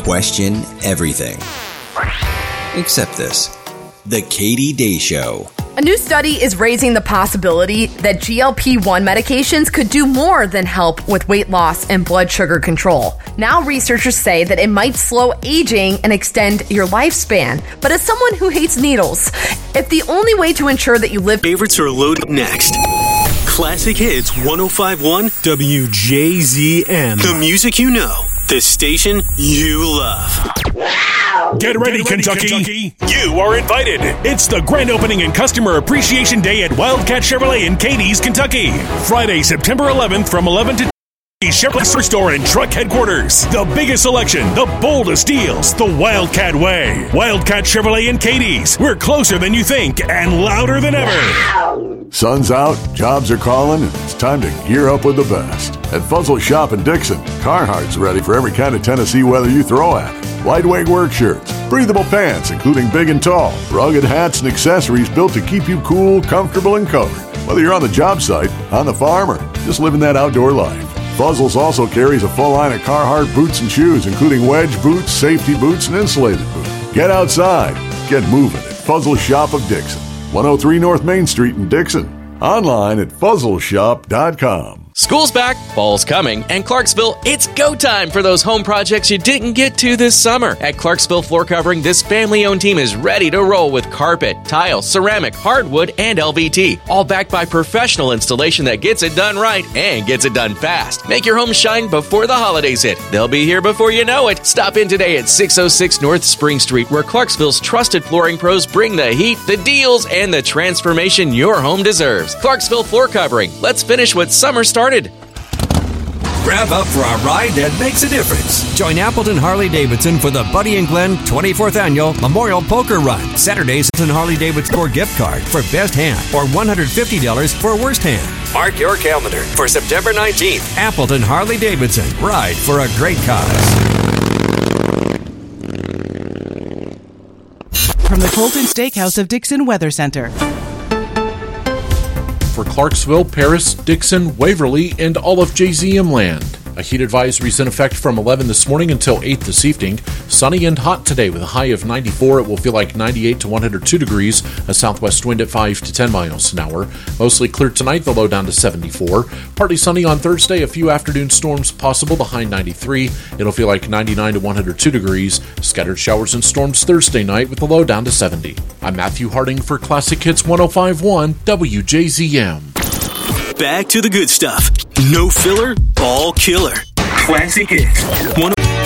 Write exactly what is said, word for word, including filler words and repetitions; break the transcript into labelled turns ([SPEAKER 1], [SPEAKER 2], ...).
[SPEAKER 1] question everything. Except this. The Katie Day Show.
[SPEAKER 2] A new study is raising the possibility that G L P one medications could do more than help with weight loss and blood sugar control. Now researchers say that it might slow aging and extend your lifespan. But as someone who hates needles, if the only way to ensure that you live...
[SPEAKER 3] Favorites are loaded next. Classic Hits one oh five point one W J Z M. The music you know. The station you love.
[SPEAKER 4] Get ready, Get ready Kentucky. Kentucky. You are invited. It's the grand opening and customer appreciation day at Wildcat Chevrolet in Cadiz, Kentucky. Friday, September eleventh from eleven to Chevrolet Store and Truck Headquarters. The biggest selection, the boldest deals, the Wildcat way. Wildcat Chevrolet in Cadiz. We're closer than you think and louder than ever.
[SPEAKER 5] Sun's out, jobs are calling, and it's time to gear up with the best. At Fuzzle Shop in Dixon, Carhartt's ready for every kind of Tennessee weather you throw at it. Lightweight work shirts, breathable pants, including big and tall, rugged hats and accessories built to keep you cool, comfortable, and covered. Whether you're on the job site, on the farm, or just living that outdoor life. Fuzzles also carries a full line of Carhartt boots and shoes, including wedge boots, safety boots, and insulated boots. Get outside. Get moving at Fuzzle Shop of Dixon. one oh three North Main Street in Dixon. Online at fuzzle shop dot com.
[SPEAKER 6] School's back, fall's coming, and Clarksville, it's go time for those home projects you didn't get to this summer. At Clarksville Floor Covering, this family-owned team is ready to roll with carpet, tile, ceramic, hardwood, and L V T. All backed by professional installation that gets it done right and gets it done fast. Make your home shine before the holidays hit. They'll be here before you know it. Stop in today at six oh six North Spring Street, where Clarksville's trusted flooring pros bring the heat, the deals, and the transformation your home deserves. Clarksville Floor Covering. Let's finish what summer started.
[SPEAKER 7] Grab up for a ride that makes a difference. Join Appleton Harley-Davidson for the Buddy and Glenn twenty-fourth Annual Memorial Poker Run. Saturdays, Appleton Harley-Davidson Score gift card for best hand or one hundred fifty dollars for worst hand. Mark your calendar for September nineteenth. Appleton Harley-Davidson. Ride for a great cause.
[SPEAKER 8] From the Colton Steakhouse of Dixon Weather Center.
[SPEAKER 9] For Clarksville, Paris, Dixon, Waverly, and all of J Z M land. A heat advisory is in effect from eleven this morning until eight this evening. Sunny and hot today with a high of ninety-four. It will feel like ninety-eight to one hundred two degrees. A southwest wind at five to ten miles an hour. Mostly clear tonight, the low down to seventy-four. Partly sunny on Thursday. A few afternoon storms possible, the high ninety-three. It'll feel like ninety-nine to one hundred two degrees. Scattered showers and storms Thursday night with the low down to seventy. I'm Matthew Harding for Classic Hits one oh five point one W J Z M.
[SPEAKER 3] Back to the good stuff. No filler, all killer. Classic Hits. One